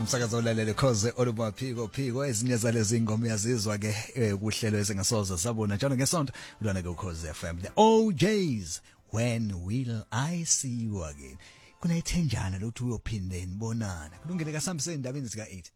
umsakazo olalele cause olumaphiko ezinye zalezi ingoma yazizwa ke kuhlelo esengasoza sabona njalo ngesonto ulana ke cause FM the OJs when will I see you again kuna ithenjana lokuthi uyophinde nibonana kulungile kasambise endabeni zika 8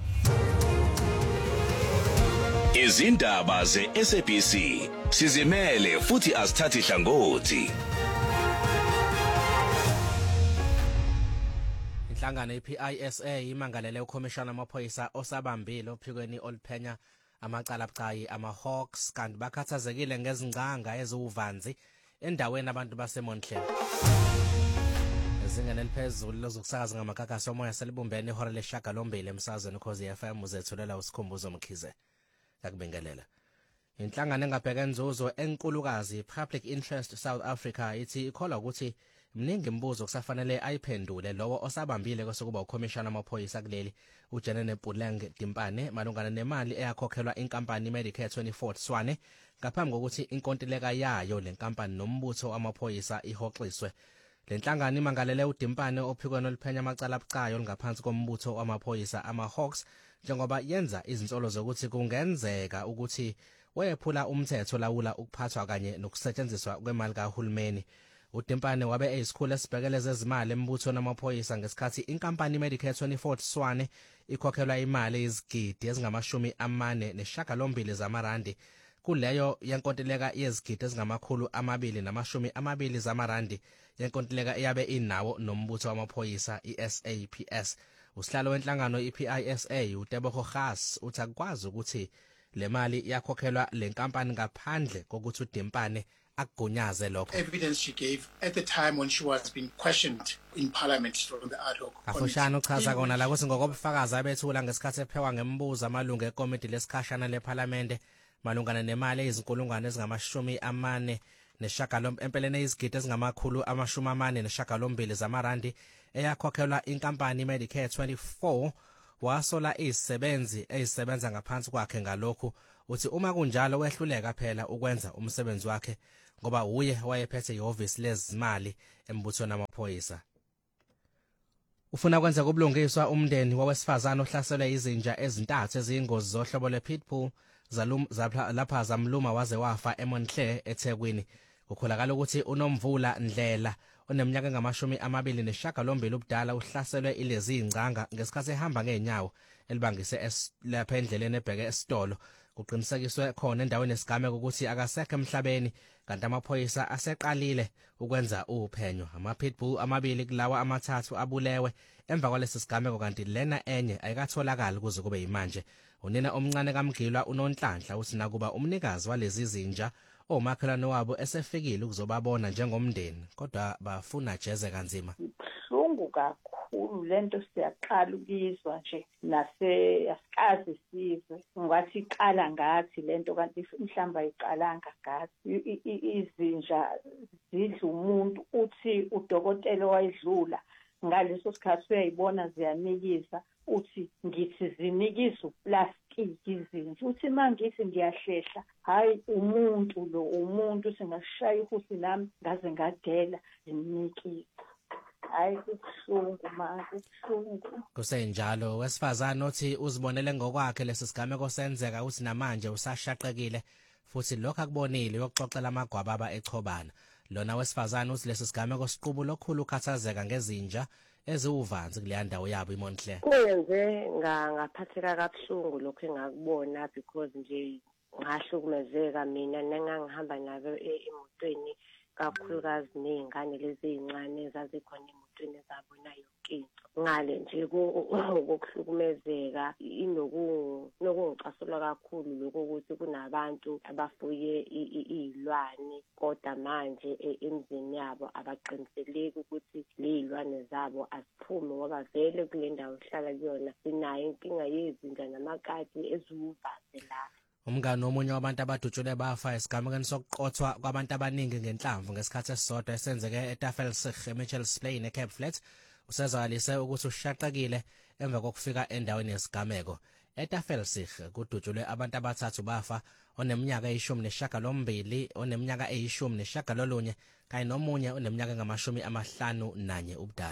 izindaba ze-SABC sizimele futhi asithathi hlangothi. Inhlangano iPISA imangalele ukhomishana amaphoyisa osabambile ophikweni oluphenya amacala abucayi ama-Hawks kanti bakhathazekile ngezingcanga eziwuvanzi endaweni abantu baseMontle. Ezingeni eliphezulu lozokusakaza ngamakakasi omoya selibumbene ihora leshagalombili emsazweni Ukhozi FM uzethulela usikhumbuzo Mkhize. Yakubingelela. Inhlangano engabheka inzuzo enkulukazi Public Interest South Africa ithi ikholwa ukuthi mningi imbuzo kusafanele ayiphendule lowo osabambile kwesokuba ukhomishana amaphoyisa kuleli uJenene Puleng Dimpane malungana nemali eyakhokhelwa inkampani Medicare 24 Swane ngaphambi kokuthi inkontileka yayo lenkampani nombutho wamaphoyisa ihoxiswe. Lenhlangano imangalele uDimpane ophikweni oluphenya amacala abucayi olungaphansi kombutho wamaphoyisa ama-Hawks njengoba yenza izinsolo zokuthi kungenzeka ukuthi wayephula umthetho lawula ukuphathwa kanye nokusetshenziswa kwemali kahulumeni. uDimpane wabe eyisikhulu esibhekele zezimali embutho namaphoyisa ngesikhathi inkampani Medicare 24 Swane ikhokhelwa imali izigidi ezingama-48 zamarandi kuleyo yenkontileka yezigidi ezingama-220 zamarandi yenkontileka eyabe inawo nombutho wamaphoyisa iSAPS. Usihlalo wenhlangano iPISA uTebogo Gas uthi akwazi ukuthi le mali yakhokhelwa lenkampani ngaphandle kokuthi uDimpane akugunyaze lokho. Evidence she gave at the time when she was being questioned in parliament from the ad hoc committee. Afushana uchaza kona la ukuthi ngokobufakazi abethula ngesikhathi ephekwa ngembuzo amalungu ekomiti lesikhashana leParliament malungana nemali ezinkulungwane ezingama-40 neshagalombe empelene izigidi ezingama-148 zamarandi eyakhokhelwa inkampani Medicare 24 wasola izisebenzi ezisebenza ngaphansi kwakhe ngalokhu uthi uma kunjalo wehluleka phela ukwenza umsebenzi wakhe ngoba uye wayephethe ihhovisi lezimali embuthweni wamaphoyisa. Ufuna kwenza kubulungiswa umndeni wawesifazana ohlaselwe izinja ezintathu eziyingozi zohlobo lwe-pitbull lapha zamluma waze wafa eMontle eThekwini. Kukholakala ukuthi uNomvula Ndlela oneminyaka engama-28 ubudala uhlaselwe ilezi ingcanga ngesikhathi ehamba ngeenyawo elibangise lapha endleleni ebheke esitolo. Kuqinisekiswe khona endaweni esigameko ukuthi akasekho emhlabeni kanti amaphoyisa aseqalile ukwenza uphenyo. Ama-pitbull amabili kulawa amathathu abulewe emva kwalesi sigameko kanti lena enye ayikatholakali kuze kube yimanje. Unina omncane kaMgilwa uNonhlanhla uthi nakuba umnikazi walezi zinja omakhelwane wabo esefikile ukuzobabona njengomndeni kodwa bafuna jeze kanzima. Buhlungu kakhulu lento siyaqala ukizwa nje asikazi sizwe ngathi iqala ngathi lento kanti mhlamba ayiqalanga ngathi izinja zidla umuntu uthi udokotela wayidlula ngaleso sikhathi uyayibona ziyanikiza uthi ngithi zinikiza uplastic izinja uthi mangithi ngiyahlehla hayi umuntu singashaya ihusi nami ngaze ngadela zinikiza. Hayi kubuhlungu kubuhlungu. Kusenjalo wesifazana othi uzibonele ngokwakhe lesi sigameko senzeka uthi namanje usashaqekile futhi lokho akubonile yokuxoxela amagwababa echobana. Lona wesifazana uthi lesi sigameko siqubu lokhulu ukhathazeka ngezinja eziwuvanzi kuleya ndawo yabo iMontle. Kuyenze ngaphatheka kabuhlungu lokho engakubona because nje ngahlukumezeka mina nengangihamba nabo emotweni kakhulukazi ney'ngane lezi ey'ncane ezazikhona emotweni ezabona yonke into. Ngale nje kokuhlukumezeka inokungicasula kakhulu lokho ukuthi kunabantu abafuye iy'lwane kodwa manje emzini yabo abaqiniseleki ukuthi ley'lwane zabo aziphume ngoba vele kule ndawo sihlala kuyona sinayo inkinga yezinja namakati eziwuvanzi la. Umngane omunye wabantu abadutshule bafa esigamekweni sokuqothwa kwabantu abaningi ngenhlamvu ngesikhathi esisodwa esenzeke eTafelsig eMitchells Plain eCape Flats usezalise ukuthi ushaqekile emva kokufika endaweni yesigameko. ETafelsig kudutshulwe abantu abathathu bafa oneminyaka eyishumi oneminyaka eyishumi kanye nomunye oneminyaka engama-51 ubudala.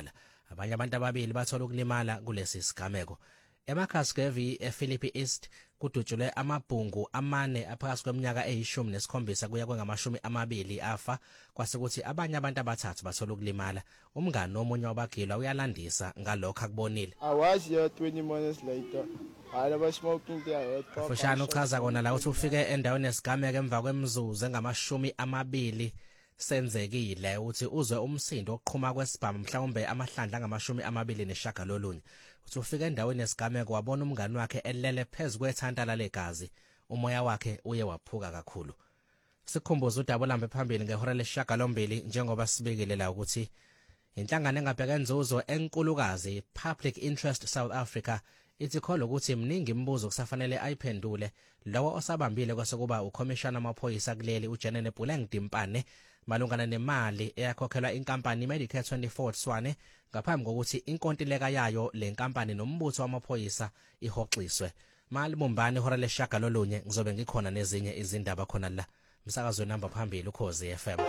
abanye abantu ababili bathola ukulimala kulesi sigameko. Emakhaskeve ePhilippi East kudutshulwe amabhungu amane aphakathi kweminyaka eyi-17 kuya kwengama-20 afa kwasekuthi abanye abantu abathathu bathola ukulimala. Umngane omunye wabagilwa uyalandisa ngalokho akubonile. I was here 20 minutes later. I was smoking there. Fushane uchaza kona la ukuthi ufike endaweni yesigameko emva kwemizuzu engama-20 senzekile uthi uzwe umsindo oqhuma kwesibhamu mhlawumbe amahlandla angama-29. Uthi ufike endaweni yesigameko wabona umngane wakhe elele phezu kwethantala legazi. Umoya wakhe uye waphuka kakhulu. Sikhumbuza udaba lambe phambili ngehora le-8 njengoba sibekile la ukuthi inhlangano engabheka inzuzo enkulukazi Public Interest South Africa ithi khona ukuthi mningi imibuzo kusafanele ayiphendule lawo osabambile kwasekuba ukhomishana amaphoyisa kuleli uJenene Puleng Dimpane malungana nemali eyakhokhelwa inkampani Medicare 24 Tshwane ngaphambi kokuthi inkontileka yayo lenkampani nombutho wamaphoyisa ihoxiswe. Malibumbani ihora le-9 ngizobe ngikhona nezinye izindaba khona la umsakazo namba phambili Ukhozi FM.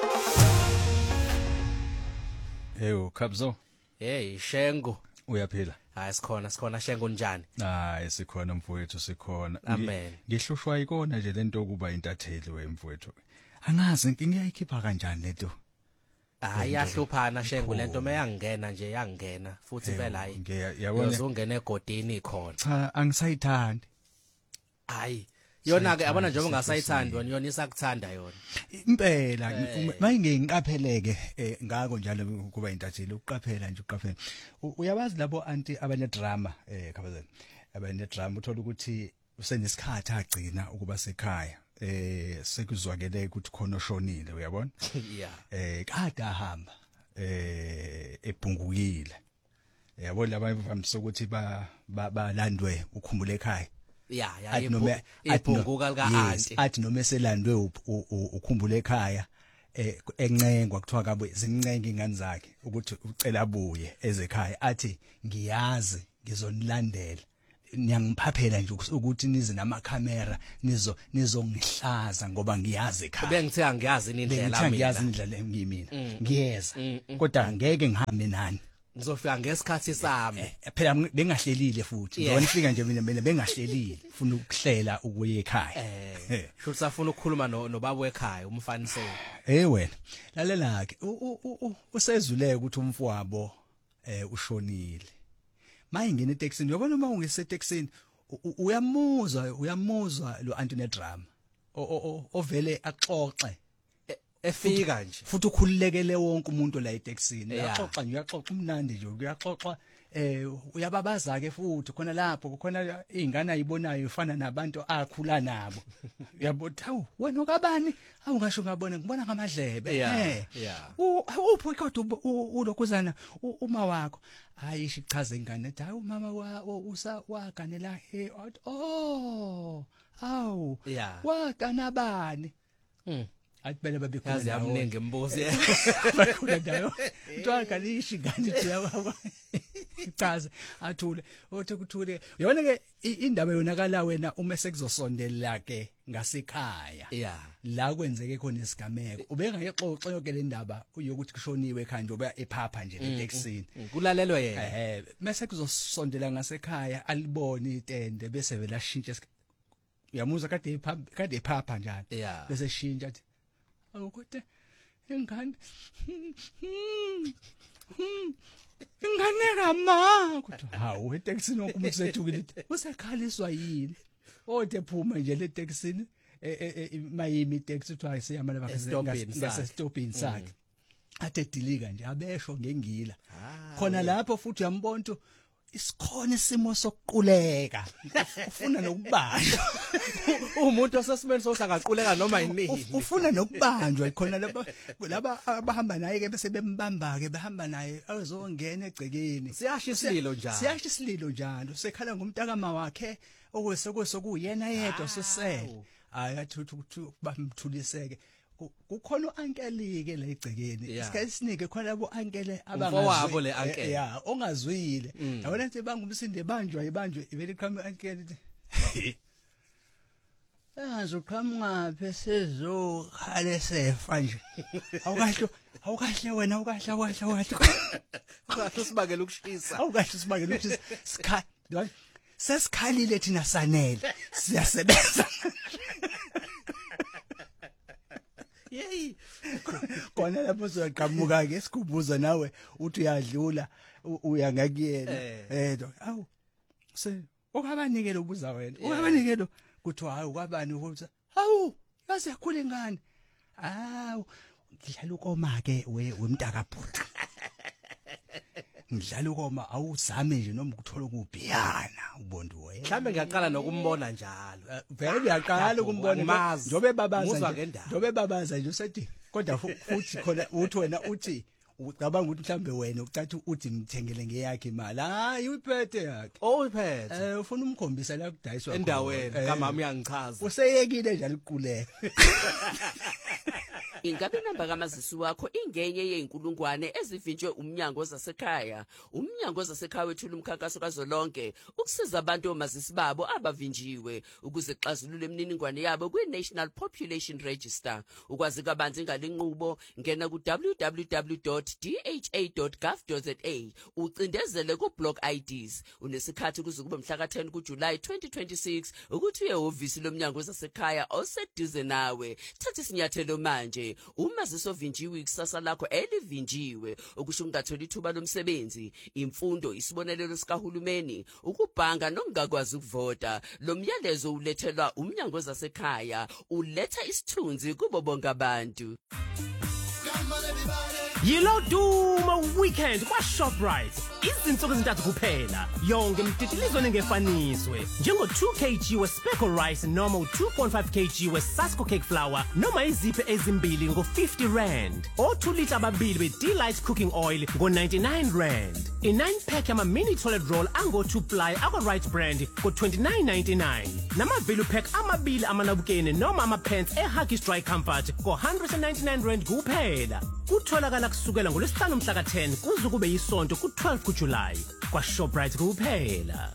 Eyo Khabzo. Hey Shengu. Uyaphila? Hayi sikhona Shengu njani? Hayi sikhona mfowethu sikhona. Amen. Ngihlushwa ikona nje lento kuba intatheli wemfowethu. Angazi ngiyayikhipha kanjani lento. Hayi yahluphana Shengu lento mayangena nje yangena futhi phela hayi. Yabona uzongena egodini khona. Cha angisayithandi. Hayi yona ke abona njengoba ungasayithandi yona isakuthanda yona. Impela mayingiqapheleke ngako njalo kuba intatheli uqaphela nje uqaphela. Uyabazi labo anti abane drama Khabazela. Abane drama uthola ukuthi usenesikhathi agcina ukuba sekhaya. Sekuzwakele ukuthi khona oshonile uyabona. Yeah. Kade ahamba ebhungukile. Yabona labanye bavamisa ukuthi balandwe ukhumbule ekhaya. Yeah ibhunguka lika auntie. Athi noma eselandwe ukhumbule ekhaya encengwa kuthiwa kabe zimncenga ingane zakhe ukuthi ucela abuye ezekhaya athi ngiyazi ngizonilandela. Niyangiphaphela nje ukuthi nize namakhamera nizongihlaza ngoba ngiyazi ekhaya. Bengithe angiyazi indlela mina. Ngiyeza. Kodwa ngeke ngihambe nani. Ngizofika ngesikhathi sami. Phela bengahlelile futhi. Ngibona ifika nje mina bengahlelile. Ufuna ukuhlela ukuya ekhaya. Shuthi safuna ukukhuluma nobaba ekhaya umfaniseni. Wena. Lalela ke usezuleke ukuthi umfowabo ushonile. Mayingena eTexini uyabona uma ungeseTexini uyamuzwa lo Anthony drama ovele axoxe efika nje futhi ukhululekele wonke umuntu la eTexini uyaxoxa nje uyaxoxa umnandi nje uyaxoxa uyababaza ke futhi khona lapho khona izingane ayibonayo ufana nabantu akhula nabo uyabona wena okabani awungasho ngabona ngibona ngamadlebe upho kodwa ulokuzana uma wakho ayisho ichaze ingane ethi hayi umama waganela wagana bani athi bele babekhona yazi amningi embuzi bakhona ndayo utwakalishi ngani thiyawa ichaza athule othe kuthule yona ke indaba yonakala wena uma sekuzosondela ke ngasekhaya la kwenzeke khona isigameko ubengayixoxa yonke le ndaba uyokuthi kushoniwe ekhaya nje oba ephapha nje eTexini kulalelwe yena mase kuzosondela ngasekhaya alibone itende bese vela shintsha uyamuzwa kade ephapha njalo bese shintsha athi awukuthi ingane kama kodwa hawu eTexini okumuntu sethukile usekhaliswa yini othe phuma nje le Texini mayimi itaxi kuthiwa isiyamala ngasestopini sakhe athe dilika nje abesho ngengila khona lapho futhi uyambona isikhona isimo sokuquleka ufuna nokubanjwa umuntu osesimeni sosangaquleka noma yini ufuna nokubanjwa khona laba abahamba naye ke bese bembamba ke behamba naye azongena egcekeni siyasha isililo njalo sekhala ngumntakama wakhe okuyena yedwa sesele ayathuthu bamthuliseke kukhona uankeli ke la egcekeni isikhathi sinike khona labo ankele abangazwile le ankele ongazwile yabona nje bangumsinde ibanjwe ivele iqhamuka ankele Engazuqhamuka phe sezokhale sefa nje. Awukahle wena awukahle. Kahle sibangela ukushisa. Awukahle sibangela ukuthi sesikhalile thina sanele. Siyasebenza. Yey. Kona lapho soqhamuka ke sikubuza nawe uthi uyadlula uya ngakuyena. Awu. Ukabanikele ubuza wena. Ukabanikele kuthiwa hayi kwabani ukuthi hawu yaze yakhula ingane. Hawu ngidlala ukoma ke wemntaka bhuti. Ngidlala ukoma awuzame nje noma ukuthola ukubhiyana ubonda wena. Mhlambe ngiyaqala nokumbona njalo. Vele uyaqala ukumbona njobe babaza nje. Njobe babaza nje usethi kodwa futhi khona uthi wena uthi ucabanga ukuthi mhlambe wena ucathi uthi ngithengele ngeyakhe imali hayi uyiphethe yakhe Uyiphethe ufuna umkhombisa la kudayiswa endaweni kamama uyangichaza useyekile nje aliquleka Ingabe inamba kamazisi wakho ingenye yeinkulungwane ezivinjwe umnyango zasekhaya. Umnyango zasekhaya wethula umkhankaso kazolonke ukusiza abantu omazisi babo abavinjiwe ukuze xazulule imininingwane yabo kwi-National Population Register. Ukwazi kabanzi ngalenqubo ngena ku www.dha.gov.za ucindezele ku block IDs. Unesikhathi kuze kube mhla ka-10 kuJulayi 2026 ukuthi uye ehhovisi lomnyango zasekhaya oseduze nawe. Thatha isinyathelo manje. Umazisi ovinjiwe ikusasa lakho elivinjiwe okusho ungatholi ithuba lomsebenzi, imfundo, isibonelelo sikahulumeni, ukubhanga nokungakwazi ukuvota. Lo myalezo ulethelwa umnyango zasekhaya, uletha isithunzi kubo bonke abantu. Yilo Duma weekend kwa Shoprite. Izinsuku ezintathu kuphela. Yonke imtitilizo nengefaniswe. Njengo 2 kg we speckle rice noma 2.5 kg we Sasco cake flour noma iziphe ezimbili ngo 50 rand. O 2 liter ababili be Delight cooking oil ngo 99 rand. A 9 pack yama mini toilet roll ango 2 ply akwa right brand ngo 29.99. Nama value pack amabili amanabukene noma ama pants Huggies dry comfort ngo 199 rand kuphela. Kutholakala kusukela ngolesihlanu mhla ka-10 kuze kube yisonto ku-12 kuJulayi kwa Shoprite kuphela.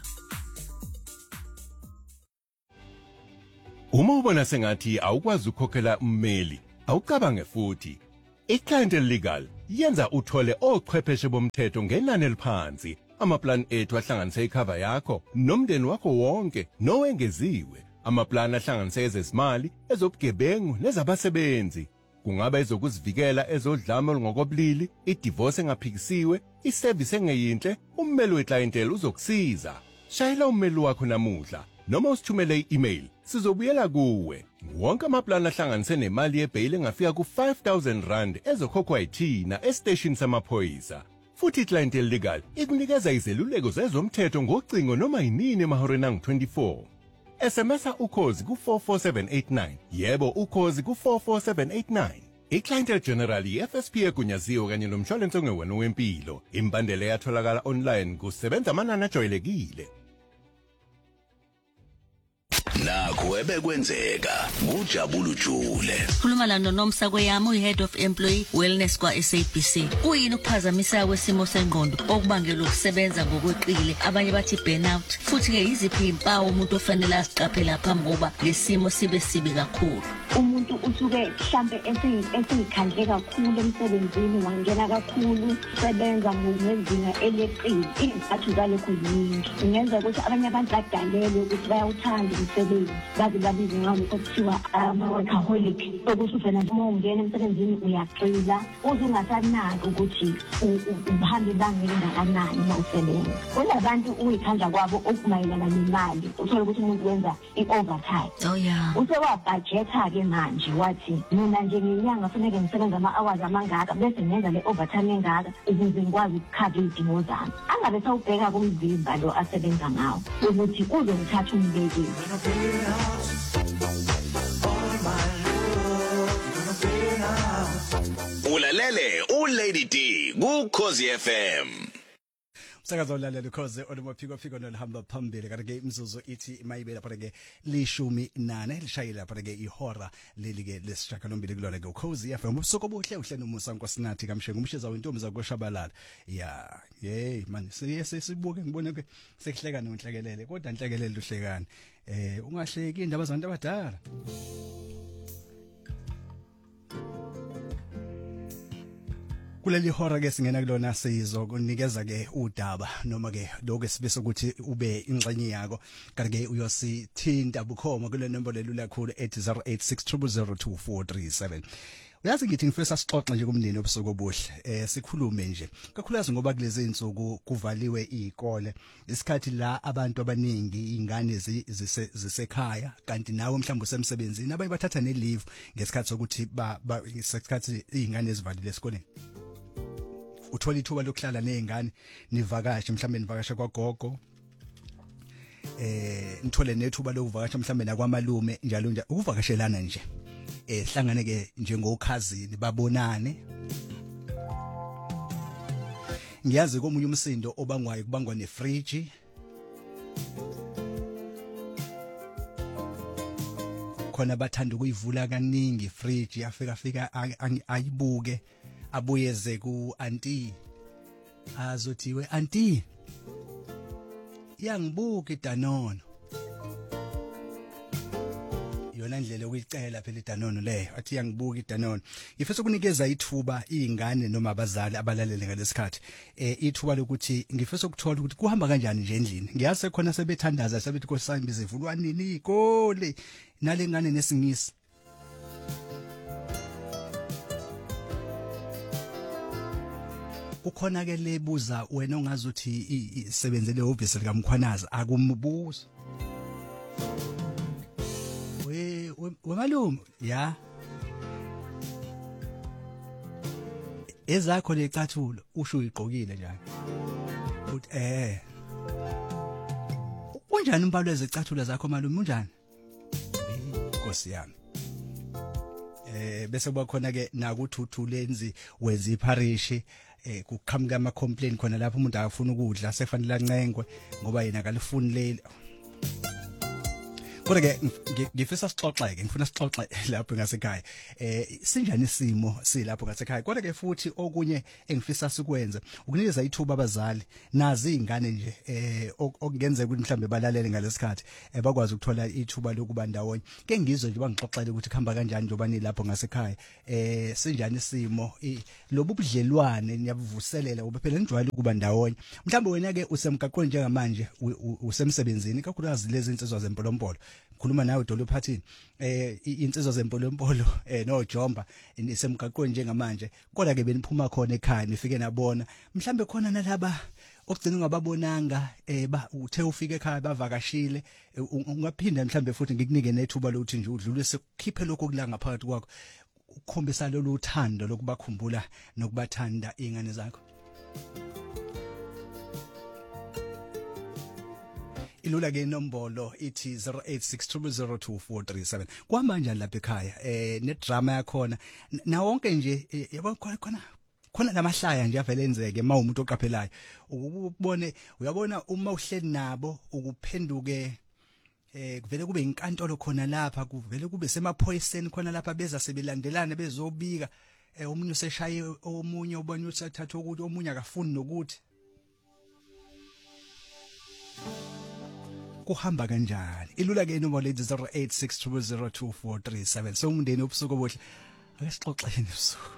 Uma ubona sengathi awukwazi ukukhokhela ummeli, awucabange futhi. iClientele Legal yenza uthole ochwepheshe bomthetho ngenani eliphansi. Amaplan ethu ahlanganise icover yakho nomndeni wakho wonke nowengeziwe. Amaplan ahlanganise ezezimali, ezobugebengu nezabasebenzi. Kungaba ezokuzivikela ezodlame olungokobulili, idivorce engaphikisiwe, iservice engeyinhle, ummeli weClientele uzokusiza. Shayela ummeli wakho namuhla noma usithumele i-email, sizobuyela kuwe. Wonke amaplan ahlanganise nemali yebail engafika ku-5,000 rand ezokhokhwa yithina estation samaphoyisa. Futhi iClientele Legal ikunikeza izeluleko zezomthetho ngocingo noma yinini emahoreni angu-24. SMS ukhozi ku44789. Yebo ukhozi ku44789. iClientele General FSP egunyaziwe kanye nomshwalense ongewena wempilo. Imbandela yatholakala online kusebenza amanani ajwayelekile. Nakho ebekwenzeka kujabula ujule. Khuluma la noNomsa kweyami uhead of employee wellness kwa SABC. Kuyini ukuphazamisa kwesimo sengqondo okubangela ukusebenza ngokweqile abanye bathi burnout futhi ke iziphi impawu umuntu ofanele asiqaphela phambi koba lesimo sibe sibi kakhulu. Umuntu usuke mhlambe eseyikhandle kakhulu emsebenzini wangena kakhulu sebenza ngezinga eleqile izathu zalokho yiningi ingenza ukuthi abanye abantu badalele ukuthi bayawuthanda umsebenzi baze babize ngalo okuthiwa ama-workaholic ukuthi ufena uma ungena emsebenzini uyaqila uze ungasanaki ukuthi uhambe ibanga elingakanani uma usebenza. Kunabantu uyikhandla kwabo okumayelana nemali uthole ukuthi umuntu wenza i-overtime usewabhajetha-ke manje wathi mina nje ngenyanga kufanele ngisebenza ama-hours amangaka bese ngenza le-overtime engaka ukuze ngikwazi ukukhava iy'dingo zami. Angabe sawubheka kumzimba lo asebenza ngawo ukuthi uzongithatha umbekile. Ulalele uLady D kuKhosi FM. Sakazolalela ukhoze olumaphiko phiko nolihamba phambili kanti ke imzuzu ithi mayibe lapha ke 18 lishayile lapha ke ihora leli ke lesishakalombili kulona ke ukhoze FM ubusuku obuhle uhle nomusa nkosinathi kamshengu umshiza wentombi zakoshabalala ya hey man sibuke ngibone ke sekuhleka nonhlekelele kodwa inhlekelele uhlekani ungahleki indaba zabantu abadala kuleli hora ke singena kulona sizokunikeza ke udaba noma ke lokho esibese ukuthi ube ingxenye yakho kanti ke uyosithinta bukhoma kule nombolo lelula kakhulu 8086002437 uyazi ngithi ngifisa sixoxe nje kumndeni obusuku obuhle sikhulume nje kakhulukazi ngoba kulezi insuku kuvaliwe izikole isikhathi la abantu abaningi ingane zisekhaya kanti nawe mhlawumbe usemsebenzini abanye bathatha ne leave ngesikhathi sokuthi isikhathi izingane ezivalile esikoleni uthola ithuba lokuhlala nezingane nivakashe mhlambe nivakashe kwagogo nithole nethuba lokuvakasha mhlambe nakwamalume njalo nje ukuvakashelana nje hlangane ke njengokhazini babonane ngiyazi komunye umsindo obangwayo kubangwa nefridge khona bathanda ukuyivula kaningi fridge yafika ayibuke abuyeze ku auntie azothiwe auntie yangibuka iDanono yona indlela ukuyicela phela iDanono leyo athi yangibuka iDanono ngifisa ukunikeza ithuba izingane noma abazali abalalele ngalesikhathi ithuba lokuthi ngifisa ukuthola ukuthi kuhamba kanjani nje endlini ngiyazi khona sebethandaza sebethi nkosami bizivulwa nini ikole nalengane nesingisi ukhona ke lebuza wena ongazi uthi isebenzele office likaMkhwanaza akumbuza wemalume ya ezakho lecathulo usho uyigqokile njani uthi unjani umbalo ezecathulo zakho malume unjani Nkosi yami bese kuba khona ke nakuthuthu lenzi wenza iparish kuqhamuka ama complaint khona lapho umuntu akafuna ukudla sefanele ancengwe ngoba yena akalifuni leli kodwa ke ngifisa sixoxe ke ngifuna sixoxe lapho ngasekhaya sinjani isimo silapho ngasekhaya kodwa ke futhi okunye engifisa sikwenze ukunikeza ithuba abazali nazi izingane nje okungenzeka ukuthi mhlambe balalele ngalesikhathi bakwazi ukuthola ithuba lokuba ndawonye ke ngizwe nje bangixoxele ukuthi khamba kanjani njoba nilapho ngasekhaya sinjani isimo lobu budlelwane niyabuvuselela ube phela nijwayele ukuba ndawonye mhlambe wena ke usemgaqweni njengamanje usemsebenzini kakhulukazi lezi insizwa zempolompolo khuluma nawe dolophathini insizwa zempolompolo noJomba nisemgaqweni njengamanje kodwa ke beniphuma khona ekhaya nifike nabona mhlambe khona nalaba okugcina ungababonanga uthe ufike ekhaya bavakashile ungaphinda mhlambe futhi ngikunike nethuba lokuthi nje udlule sekukhiphe lokho kulanga phakathi kwakho ukukhombisa lolu uthando lokubakhumbula nokubathanda izingane zakho ilula ke inombolo ithi 0862002437 kwamanje lapha ekhaya ne drama yakhona na wonke nje khona namahlaya nje avele enzeke uma umuntu oqaphelayo ubone uyabona uma uhleli nabo ukuphenduke kuvele kube inkantolo khona lapha kuvele kube semaphoyiseni khona lapha beza sebelandelana bezobika omunye useshaye omunye ubone uthatha ukuthi omunye akafuni nokuthi kuhamba kanjani ilula ke inombolo 0862002437 so umndeni obusuku obuhle ake sixoxeni ubusuku